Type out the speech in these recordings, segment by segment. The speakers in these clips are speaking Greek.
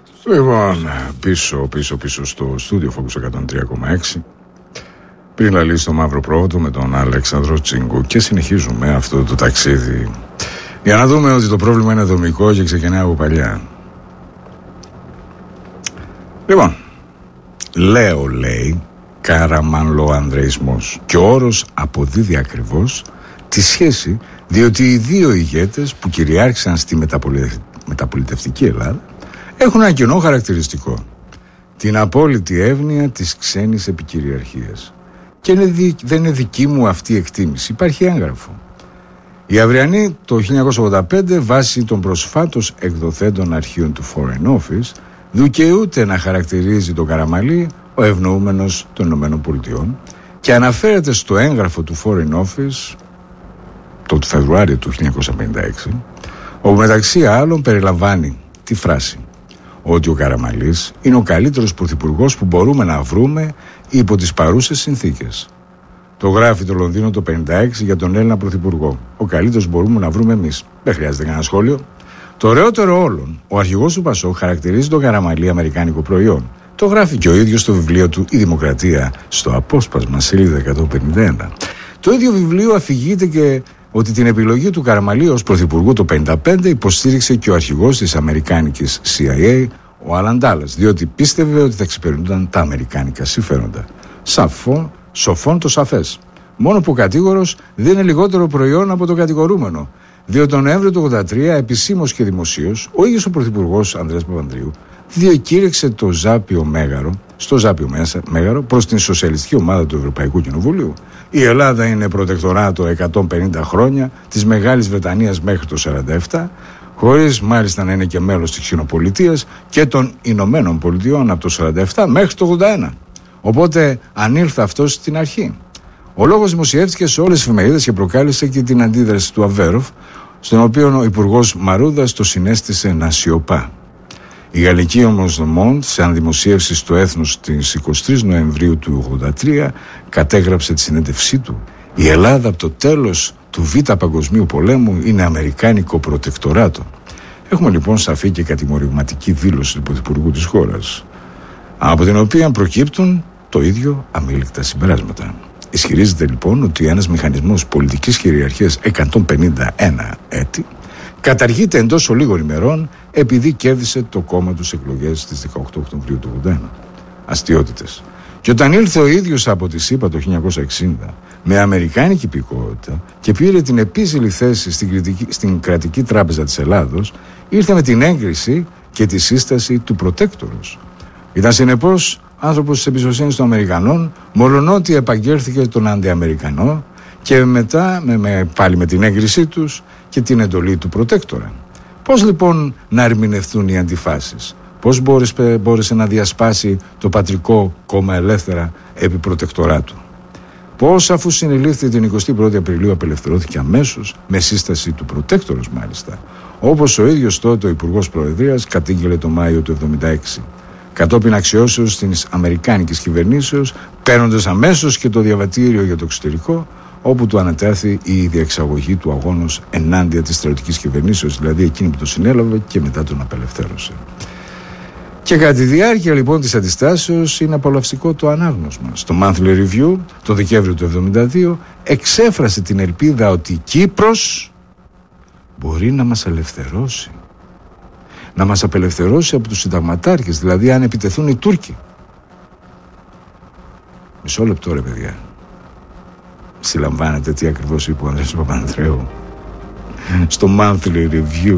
Λοιπόν, πίσω στο στούντιο Focus 103,6. Πριν λαλήσει το μαύρο πρόβατο με τον Αλέξανδρο Τσίγκου και συνεχίζουμε αυτό το ταξίδι για να δούμε ότι το πρόβλημα είναι δομικό και ξεκινάει από παλιά. Λοιπόν, λέει καραμανλοανδρεϊσμός, και ο όρος αποδίδει ακριβώς τη σχέση, διότι οι δύο ηγέτες που κυριάρχησαν στη μεταπολιτευτική Ελλάδα έχουν ένα κοινό χαρακτηριστικό: την απόλυτη εύνοια της ξένης επικυριαρχίας. Και δεν είναι δική μου αυτή η εκτίμηση, υπάρχει έγγραφο. Οι Αυριανοί το 1985, βάσει των προσφάτως εκδοθέντων αρχείων του Foreign Office, δικαιούται να χαρακτηρίζει τον Καραμαλή ο ευνοούμενος των ΗΠΑ και αναφέρεται στο έγγραφο του Foreign Office το Φεβρουάριο του 1956, όπου μεταξύ άλλων περιλαμβάνει τη φράση ότι ο Καραμαλής είναι ο καλύτερος πρωθυπουργός που μπορούμε να βρούμε υπό τις παρούσες συνθήκες. Το γράφει το Λονδίνο το 1956 για τον Έλληνα πρωθυπουργό. Ο καλύτερος μπορούμε να βρούμε εμείς. Δεν χρειάζεται κανένα σχόλιο. Το ωραιότερο όλων, ο αρχηγός του Πασόκ χαρακτηρίζει τον Καραμαλή αμερικάνικο προϊόν. Το γράφει και ο ίδιος στο βιβλίο του «Η Δημοκρατία», στο απόσπασμα σελίδα 151. Το ίδιο βιβλίο αφηγείται και ότι την επιλογή του Καραμαλή ως πρωθυπουργού το 1955 υποστήριξε και ο αρχηγός της αμερικάνικης CIA, ο Άλαν Ντάλλας, διότι πίστευε ότι θα εξυπηρετούνταν τα αμερικάνικα συμφέροντα. Σοφόν το σαφές. Μόνο που ο κατήγορος δεν είναι λιγότερο προϊόν από το κατηγορούμενο, διότι τον Νοέμβριο του 1983, επισήμως και δημοσίως, ο ίδιος ο πρωθυπουργός Ανδρέας Παπανδρέου διακήρυξε το Ζάπιο Μέγαρο προς την σοσιαλιστική ομάδα του Ευρωπαϊκού Κοινοβουλίου. Η Ελλάδα είναι προτεκτοράτο 150 χρόνια της Μεγάλης Βρετανίας μέχρι το 1947, χωρίς μάλιστα να είναι και μέλος της Κοινοπολιτείας και των Ηνωμένων Πολιτειών από το 1947 μέχρι το 1981. Οπότε ανήλθε αυτό στην αρχή. Ο λόγος δημοσιεύτηκε σε όλες τις εφημερίδες και προκάλεσε και την αντίδραση του Αβέροφ, στον οποίο ο υπουργός Μαρούδας το συνέστησε να σιωπά. Η γαλλική όμως Le Monde, σε ανδημοσίευση στο Έθνος της 23 Νοεμβρίου του 1983, κατέγραψε τη συνέντευξή του: «Η Ελλάδα από το τέλος του Β' Παγκοσμίου Πολέμου είναι αμερικάνικο προτεκτοράτο». Έχουμε λοιπόν σαφή και κατηγορηματική δήλωση του πρωθυπουργού της χώρας, από την οποία προκύπτουν το ίδιο αμήλικτα συμπεράσματα. Ισχυρίζεται λοιπόν ότι ένας μηχανισμός πολιτικής κυριαρχίας 151 έτη καταργείται εντός ολίγων ημερών επειδή κέρδισε το κόμμα του εκλογές στις 18 Οκτωβρίου του 1981. Αστιότητες. Και όταν ήλθε ο ίδιος από τη ΣΥΠΑ το 1960 με αμερικάνικη υπηκότητα και πήρε την επίσημη θέση στην Κρατική Τράπεζα της Ελλάδος, ήρθε με την έγκριση και τη σύσταση του προτέκτορος. Ήταν συνεπώς άνθρωπος της εμπιστοσύνης των Αμερικανών, μολονότι επαγγέλθηκε τον αντιαμερικανό, και μετά πάλι με την έγκρισή τους και την εντολή του προτέκτορα. Πώς λοιπόν να ερμηνευτούν οι αντιφάσεις? Πώς μπόρεσε να διασπάσει το πατρικό κόμμα ελεύθερα επί προτεκτοράτου? Πώς, αφού συνελήφθη την 21η Απριλίου, απελευθερώθηκε αμέσως με σύσταση του προτέκτορος μάλιστα, όπως ο ίδιος τότε ο Υπουργός Προεδρίας κατήγγειλε το Μάιο του 1976, κατόπιν αξιώσεως της αμερικάνικης κυβερνήσεως, παίρνοντας αμέσως και το διαβατήριο για το εξωτερικό, όπου του ανατέθη η διεξαγωγή του αγώνος ενάντια της στρατιωτικής κυβερνήσεως, δηλαδή εκείνη που το συνέλαβε και μετά τον απελευθέρωσε. Και κατά τη διάρκεια λοιπόν της αντιστάσεως είναι απολαυστικό το ανάγνωσμα. Στο Monthly Review το Δεκέμβριο του 1972 εξέφρασε την ελπίδα ότι η Κύπρος μπορεί να μας ελευθερώσει. Να μας απελευθερώσει από τους συνταγματάρχες, δηλαδή αν επιτεθούν οι Τούρκοι. Μισό λεπτό ρε παιδιά. Συλλαμβάνετε τι ακριβώς είπε ο Ανδρέας Παπανδρέου στο Monthly Review?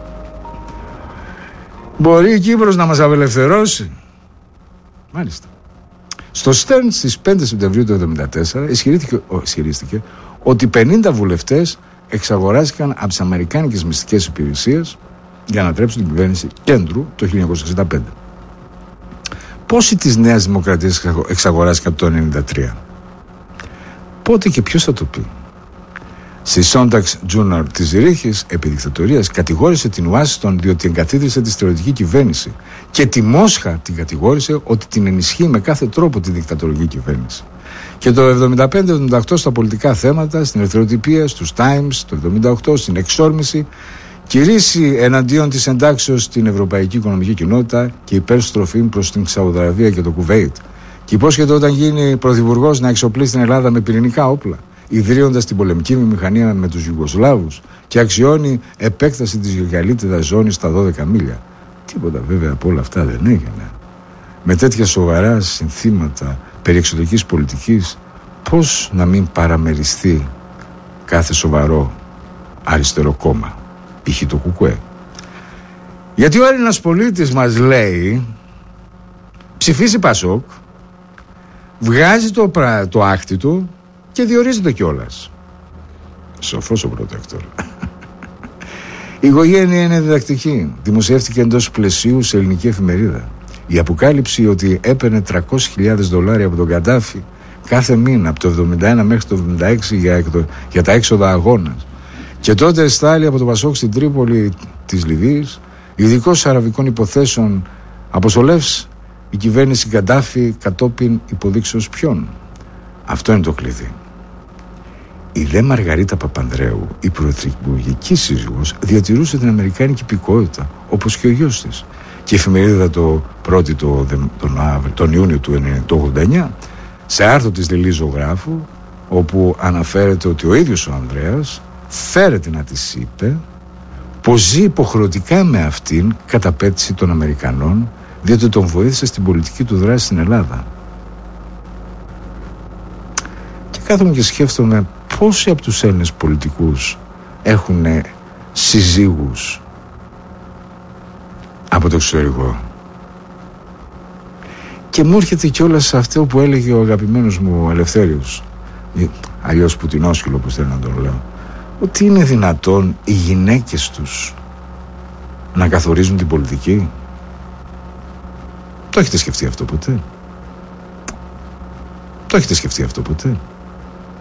Μπορεί η Κύπρος να μας απελευθερώσει? Μάλιστα. Στο Stern στις 5 Σεπτεμβρίου του 1974 ισχυρίστηκε ότι 50 βουλευτές εξαγοράστηκαν από τις αμερικάνικες μυστικές υπηρεσίες για να τρέψουν την κυβέρνηση κέντρου το 1965. Πόσοι της Νέας Δημοκρατίας εξαγοράστηκαν το 1993? Πότε και ποιος θα το πει? Στη Sonntag Journal της Ρίχης επί δικτατορίας κατηγόρησε την Ουάσιγκτον διότι εγκαθίδρυσε τη στρατιωτική κυβέρνηση, και τη Μόσχα την κατηγόρησε ότι την ενισχύει με κάθε τρόπο τη δικτατορική κυβέρνηση. Και το 1975-1978 στα πολιτικά θέματα, στην ελευθεροτυπία, στους Times, το 1978 στην εξόρμηση κηρύσσει εναντίον της εντάξεως στην Ευρωπαϊκή Οικονομική Κοινότητα και υπέρστροφη προς την Σαουδαραβία και το Κουβέιτ, και υπόσχεται όταν γίνει πρωθυπουργός να εξοπλίσει την Ελλάδα με πυρηνικά όπλα, ιδρύοντας την πολεμική βιομηχανία με τους Ιουγκοσλάβους, και αξιώνει επέκταση της γυαλίτιδας ζώνης στα 12 μίλια. Τίποτα βέβαια από όλα αυτά δεν έγινε. Με τέτοια σοβαρά συνθήματα περί εξωτερικής πολιτικής, πώς να μην παραμεριστεί κάθε σοβαρό αριστερό κόμμα, π.χ. το ΚΚΕ? Γιατί ο Έλληνας πολίτης μας λέει, ψηφίσει Πασόκ, βγάζει το άκτη του και διορίζεται κιόλας. Σοφός ο προτέκτορ. Η οικογένεια είναι διδακτική. Δημοσιεύτηκε εντός πλαισίου σε ελληνική εφημερίδα. Η αποκάλυψη ότι έπαιρνε $300.000 από τον Καντάφη κάθε μήνα από το 1971 μέχρι το 1976 για τα έξοδα αγώνας, και τότε εστάλει από το Πασόκ στην Τρίπολη της Λιβύης, ειδικός αραβικών υποθέσεων, αποστολεύς η κυβέρνηση Καντάφη κατόπιν υποδείξεως ποιον? Αυτό είναι το κλειδί. Η δε Μαργαρίτα Παπανδρέου, η πρωθυπουργική σύζυγος, διατηρούσε την αμερικάνικη υπηκότητα, όπως και ο γιος της. Και η εφημερίδα το πρώτη τον Ιούνιο του 1989, σε άρθρο της Λιλής Ζωγράφου, όπου αναφέρεται ότι ο ίδιος ο Ανδρέας φέρεται να της είπε πως ζει υποχρεωτικά με αυτήν κατά απέτηση των Αμερικανών, διότι τον βοήθησε στην πολιτική του δράση στην Ελλάδα. Και κάθομαι και σκέφτομαι πόσοι από τους Έλληνες πολιτικούς έχουν συζύγους από το εξωτερικό. Και μου έρχεται κιόλας αυτό που έλεγε ο αγαπημένος μου Ελευθέριος, αλλιώς Πουτινόσκυλο όπως θέλω να τον λέω, ότι είναι δυνατόν οι γυναίκες τους να καθορίζουν την πολιτική? Το έχετε σκεφτεί αυτό ποτέ?